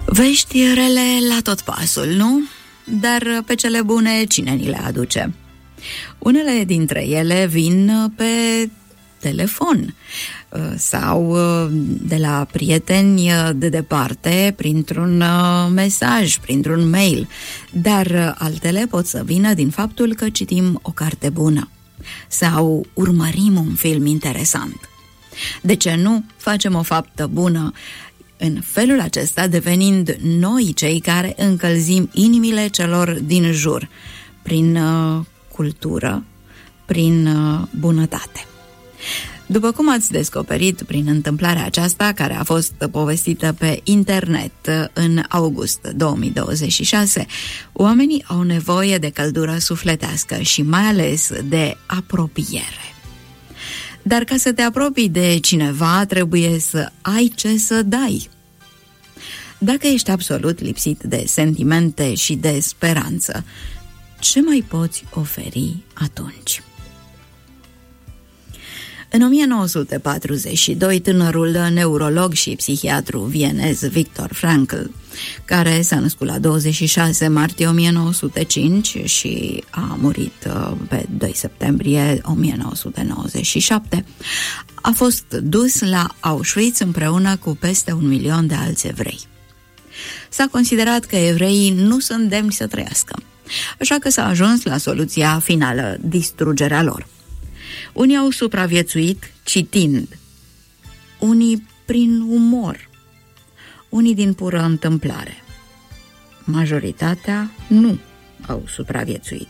Vești rele la tot pasul, nu? Dar pe cele bune cine ni le aduce? Unele dintre ele vin pe telefon sau de la prieteni de departe printr-un mesaj, printr-un mail, dar altele pot să vină din faptul că citim o carte bună sau urmărim un film interesant. De ce nu facem o faptă bună, în felul acesta devenind noi cei care încălzim inimile celor din jur, prin cultură, prin bunătate. După cum ați descoperit prin întâmplarea aceasta, care a fost povestită pe internet în august 2026, oamenii au nevoie de căldură sufletească și mai ales de apropiere. Dar ca să te apropii de cineva, trebuie să ai ce să dai. Dacă ești absolut lipsit de sentimente și de speranță, ce mai poți oferi atunci? În 1942, tânărul neurolog și psihiatru vienez Viktor Frankl, care s-a născut la 26 martie 1905 și a murit pe 2 septembrie 1997, a fost dus la Auschwitz împreună cu peste 1 milion de alți evrei. S-a considerat că evreii nu sunt demni să trăiască, așa că s-a ajuns la soluția finală, distrugerea lor. Unii au supraviețuit citind, unii prin umor, unii din pură întâmplare. Majoritatea nu au supraviețuit.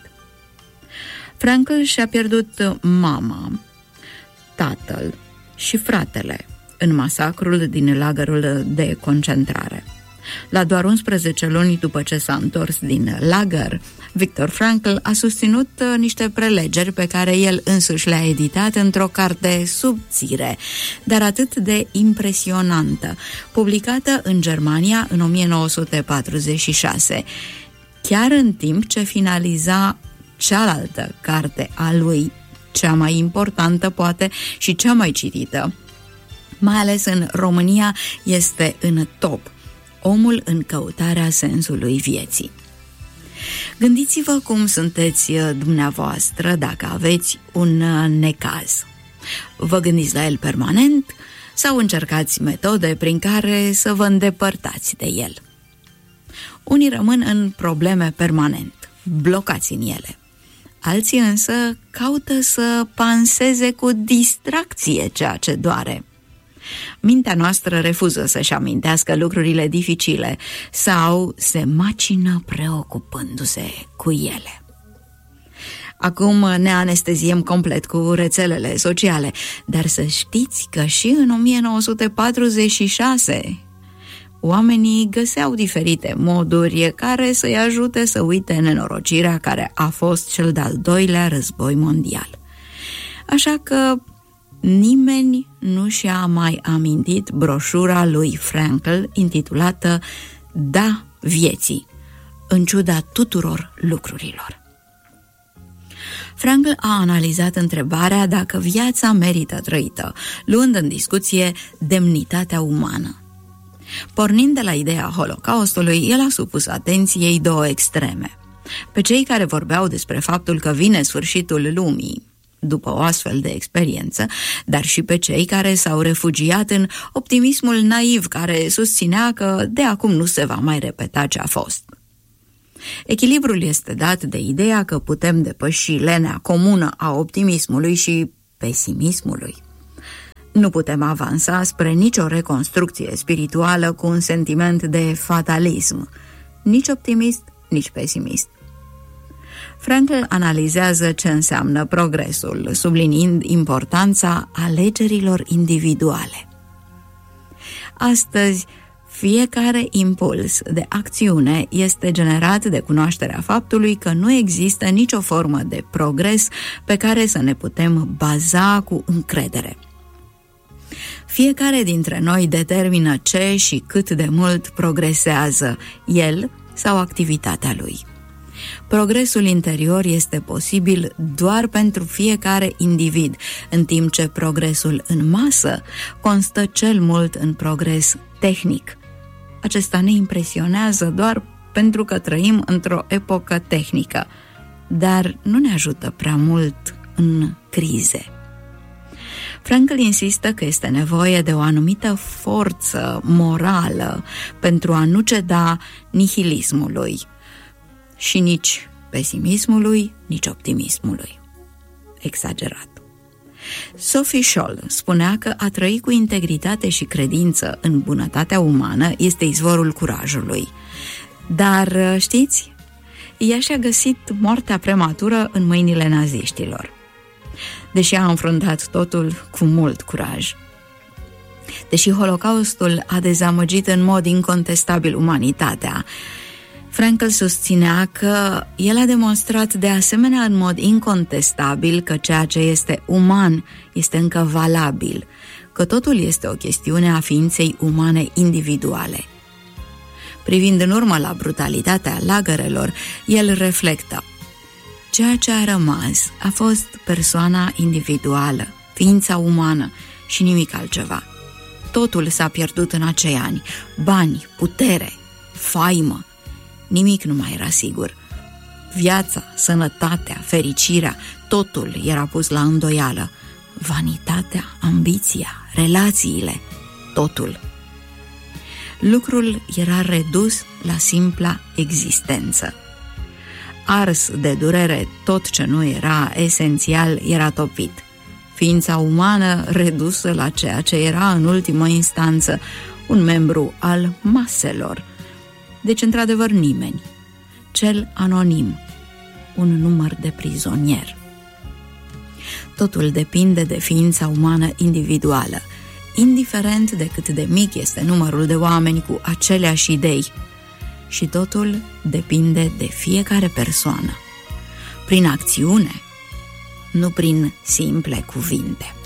Frankl și-a pierdut mama, tatăl și fratele în masacrul din lagărul de concentrare. La doar 11 luni după ce s-a întors din lagăr, Viktor Frankl a susținut niște prelegeri pe care el însuși le-a editat într-o carte subțire, dar atât de impresionantă, publicată în Germania în 1946, chiar în timp ce finaliza cealaltă carte a lui, cea mai importantă poate și cea mai citită, mai ales în România, este în top: Omul în căutarea sensului vieții. Gândiți-vă cum sunteți dumneavoastră dacă aveți un necaz. Vă gândiți la el permanent sau încercați metode prin care să vă îndepărtați de el? Unii rămân în probleme permanent, blocați în ele. Alții însă caută să panseze cu distracție ceea ce doare. Mintea noastră refuză să-și amintească lucrurile dificile sau se macină preocupându-se cu ele. Acum ne anesteziem complet cu rețelele sociale, dar să știți că și în 1946 oamenii găseau diferite moduri care să-i ajute să uite nenorocirea care a fost cel de-al doilea război mondial. Așa că nimeni nu și-a mai amintit broșura lui Frankl intitulată Da vieții, în ciuda tuturor lucrurilor. Frankl a analizat întrebarea dacă viața merită trăită, luând în discuție demnitatea umană. Pornind de la ideea Holocaustului, el a supus atenției două extreme: pe cei care vorbeau despre faptul că vine sfârșitul lumii după o astfel de experiență, dar și pe cei care s-au refugiat în optimismul naiv care susținea că de acum nu se va mai repeta ce a fost. Echilibrul este dat de ideea că putem depăși lenea comună a optimismului și pesimismului. Nu putem avansa spre nicio reconstrucție spirituală cu un sentiment de fatalism, nici optimist, nici pesimist. Frankl analizează ce înseamnă progresul, subliniind importanța alegerilor individuale. Astăzi, fiecare impuls de acțiune este generat de cunoașterea faptului că nu există nicio formă de progres pe care să ne putem baza cu încredere. Fiecare dintre noi determină ce și cât de mult progresează el sau activitatea lui. Progresul interior este posibil doar pentru fiecare individ, în timp ce progresul în masă constă cel mult în progres tehnic, Acesta ne impresionează doar pentru că trăim într-o epocă tehnică, dar nu ne ajută prea mult în crize. Frankl insistă că este nevoie de o anumită forță morală pentru a nu ceda nihilismului și nici pesimismului, nici optimismului. Exagerat. Sophie Scholl spunea că a trăi cu integritate și credință în bunătatea umană este izvorul curajului. Dar, știți, ea și-a găsit moartea prematură în mâinile naziștilor, deși a înfruntat totul cu mult curaj. Deși Holocaustul a dezamăgit în mod incontestabil umanitatea, Frankl susținea că el a demonstrat de asemenea în mod incontestabil că ceea ce este uman este încă valabil, că totul este o chestiune a ființei umane individuale. Privind în urmă la brutalitatea lagărelor, el reflectă: ceea ce a rămas a fost persoana individuală, ființa umană și nimic altceva. Totul s-a pierdut în acei ani: bani, putere, faimă. Nimic nu mai era sigur. Viața, sănătatea, fericirea, totul era pus la îndoială. Vanitatea, ambiția, relațiile, totul. Lucrul era redus la simpla existență. Ars de durere, tot ce nu era esențial era topit. Ființa umană redusă la ceea ce era în ultimă instanță un membru al maselor. Deci, într-adevăr, nimeni. Cel anonim, un număr de prizonier. Totul depinde de ființa umană individuală, indiferent de cât de mic este numărul de oameni cu aceleași idei. Și totul depinde de fiecare persoană, prin acțiune, nu prin simple cuvinte.